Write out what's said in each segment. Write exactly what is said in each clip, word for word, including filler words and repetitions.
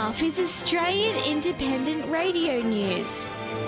half is Australian Independent Radio News.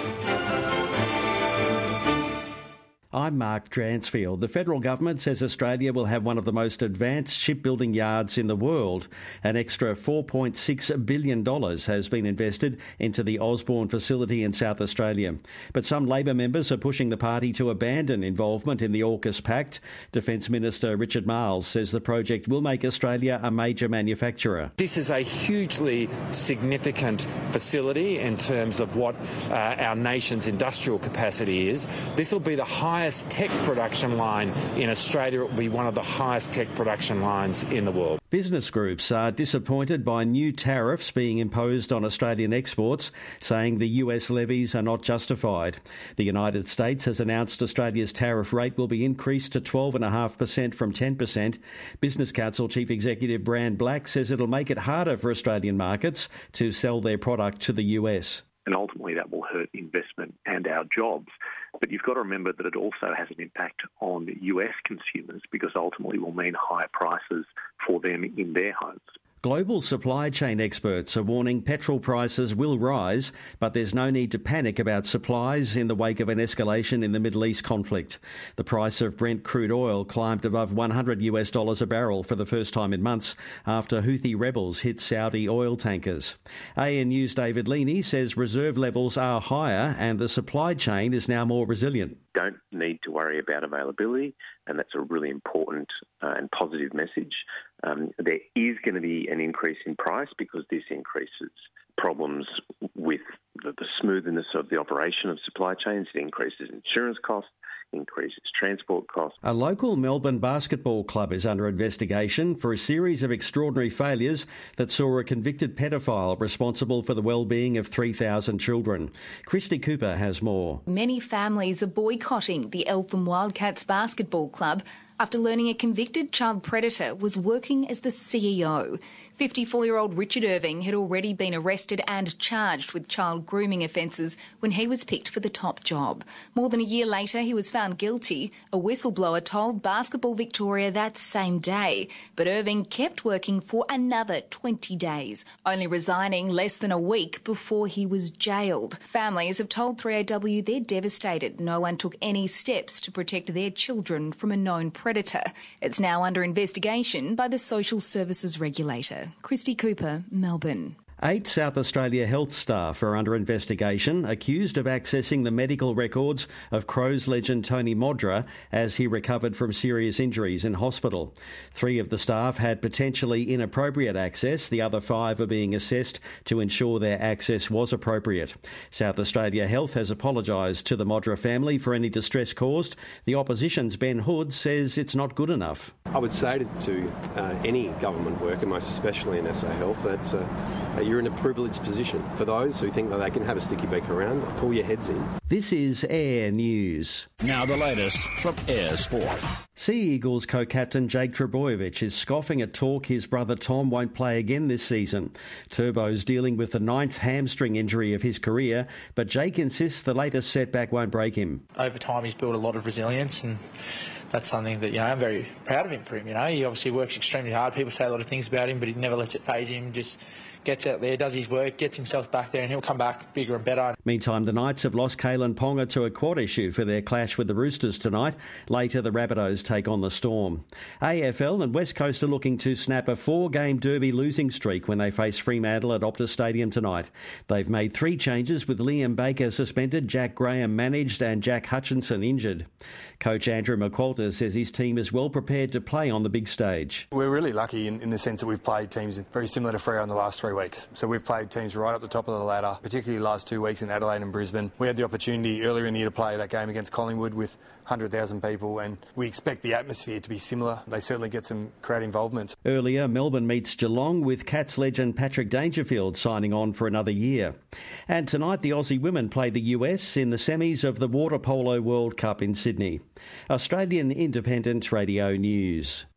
I'm Mark Dransfield. The federal government says Australia will have one of the most advanced shipbuilding yards in the world. An extra four point six billion dollars has been invested into the Osborne facility in South Australia. But some Labor members are pushing the party to abandon involvement in the AUKUS Pact. Defence Minister Richard Marles says the project will make Australia a major manufacturer. This is a hugely significant facility in terms of what uh, our nation's industrial capacity is. This will be the highest tech production line in Australia. It will be one of the highest tech production lines in the world. Business groups are disappointed by new tariffs being imposed on Australian exports, saying the U S levies are not justified. The United States has announced Australia's tariff rate will be increased to twelve point five percent from ten percent. Business Council Chief Executive Brand Black says it'll make it harder for Australian markets to sell their product to the U S. And ultimately that will hurt investment and our jobs. But you've got to remember that it also has an impact on U S consumers because ultimately will mean higher prices for them in their homes. Global supply chain experts are warning petrol prices will rise, but there's no need to panic about supplies in the wake of an escalation in the Middle East conflict. The price of Brent crude oil climbed above one hundred US dollars a barrel for the first time in months after Houthi rebels hit Saudi oil tankers. A N U's David Leaney says reserve levels are higher and the supply chain is now more resilient. Don't need to worry about availability, and that's a really important uh, and positive message. Um, there is going to be an increase in price because this increases problems with the, the smoothness of the operation of supply chains. It increases insurance costs, increases transport costs. A local Melbourne basketball club is under investigation for a series of extraordinary failures that saw a convicted pedophile responsible for the well-being of three thousand children. Christy Cooper has more. Many families are boycotting the Eltham Wildcats basketball club after learning a convicted child predator was working as the C E O. fifty-four-year-old Richard Irving had already been arrested and charged with child grooming offences when he was picked for the top job. More than a year later, he was found guilty. A whistleblower told Basketball Victoria that same day. But Irving kept working for another twenty days, only resigning less than a week before he was jailed. Families have told three A W they're devastated. No one took any steps to protect their children from a known predator. Predator. It's now under investigation by the Social Services Regulator. Christy Cooper, Melbourne. Eight South Australia health staff are under investigation, accused of accessing the medical records of Crows legend Tony Modra as he recovered from serious injuries in hospital. Three of the staff had potentially inappropriate access. The other five are being assessed to ensure their access was appropriate. South Australia Health has apologised to the Modra family for any distress caused. The opposition's Ben Hood says it's not good enough. I would say to, to uh, any government worker, most especially in S A Health, that uh, you're in a privileged position. For those who think that they can have a sticky beak around, pull your heads in. This is Air News. Now the latest from Air Sport. Sea Eagles co-captain Jake Trbojevic is scoffing at talk his brother Tom won't play again this season. Turbo's dealing with the ninth hamstring injury of his career, but Jake insists the latest setback won't break him. Over time he's built a lot of resilience, and that's something that, you know, I'm very proud of him for him. You know, he obviously works extremely hard. People say a lot of things about him, but he never lets it faze him. Just gets out there, does his work, gets himself back there, and he'll come back bigger and better. Meantime, the Knights have lost Kalen Ponga to a quad issue for their clash with the Roosters tonight. Later, the Rabbitohs take on the Storm. A F L and West Coast are looking to snap a four-game derby losing streak when they face Fremantle at Optus Stadium tonight. They've made three changes with Liam Baker suspended, Jack Graham managed and Jack Hutchinson injured. Coach Andrew McQualter says his team is well prepared to play on the big stage. We're really lucky in, in the sense that we've played teams very similar to Freo in the last three weeks. So we've played teams right up the top of the ladder, particularly the last two weeks in Adelaide and Brisbane. We had the opportunity earlier in the year to play that game against Collingwood with one hundred thousand people, and we expect the atmosphere to be similar. They certainly get some crowd involvement. Earlier, Melbourne meets Geelong with Cats legend Patrick Dangerfield signing on for another year. And tonight, the Aussie women play the U S in the semis of the Water Polo World Cup in Sydney. Australian Independent Radio News.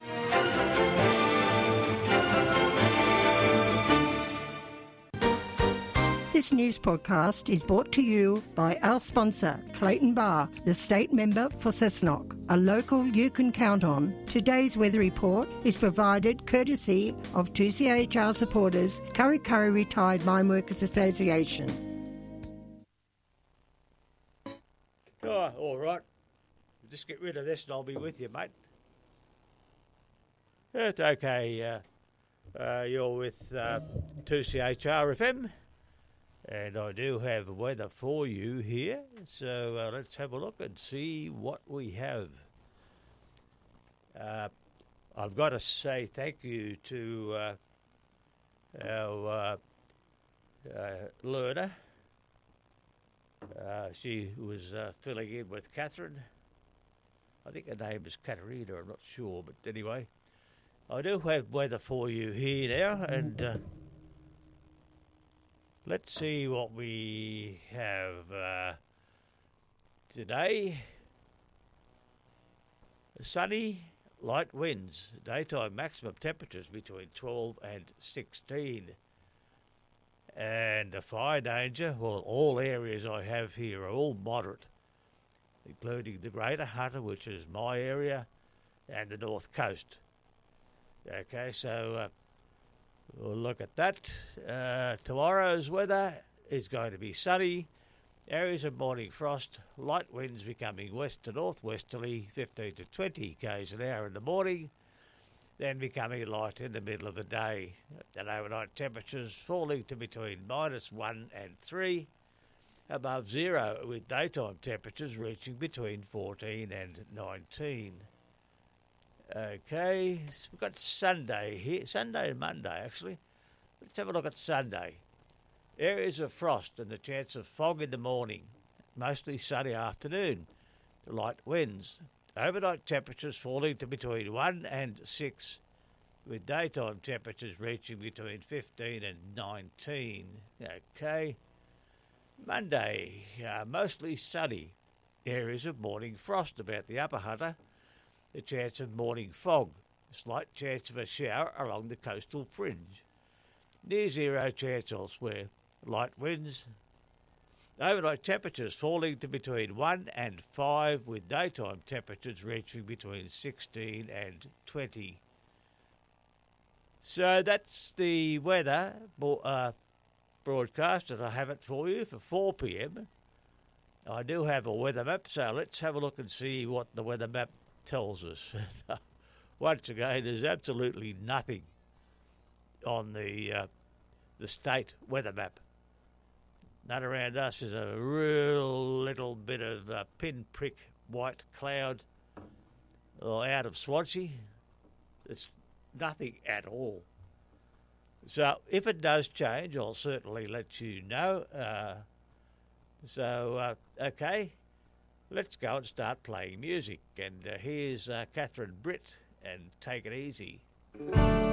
This news podcast is brought to you by our sponsor, Clayton Bar, the state member for Cessnock. a local you can count on. Today's weather report is provided courtesy of two C H R supporters, Kurri Kurri Retired Mine Workers Association. Oh, all right. Just get rid of this and I'll be with you, mate. It's okay. Uh, uh, you're with uh, two C H R F M. And I do have weather for you here, so uh, let's have a look and see what we have. Uh, I've got to say thank you to uh, our uh, uh, learner. Uh, she was uh, filling in with Catherine. I think her name is Katerina, I'm not sure, but anyway. I do have weather for you here now, and... Uh, Let's see what we have uh, today. Sunny, light winds. Daytime maximum temperatures between twelve and sixteen. And the fire danger, well, all areas I have here are all moderate, including the Greater Hunter, which is my area, and the North Coast. Okay, so... Uh, We'll look at that. Uh, tomorrow's weather is going to be sunny. Areas of morning frost. Light winds becoming west to northwesterly, fifteen to twenty k's an hour in the morning. Then becoming light in the middle of the day. And overnight temperatures falling to between minus one and three. Above zero, with daytime temperatures reaching between fourteen and nineteen. Okay, so we've got Sunday here, Sunday and Monday actually. Let's have a look at Sunday. Areas of frost and the chance of fog in the morning. Mostly sunny afternoon. Light winds. Overnight temperatures falling to between one and six, with daytime temperatures reaching between fifteen and nineteen. Okay. Monday, uh, mostly sunny. Areas of morning frost about the Upper Hunter. The chance of morning fog, slight chance of a shower along the coastal fringe. Near zero chance elsewhere. Light winds. Overnight temperatures falling to between one and five, with daytime temperatures reaching between sixteen and twenty. So that's the weather uh, broadcast that I have it for you for four p.m. I do have a weather map, so let's have a look and see what the weather map tells us. Once again, there's absolutely nothing on the uh, the state weather map. None around us is a real little bit of uh, pinprick white cloud or out of Swansea. It's nothing at all. So if it does change, I'll certainly let you know. Uh, so, uh, okay. Let's go and start playing music. And uh, here's uh, Catherine Britt, and Take It Easy.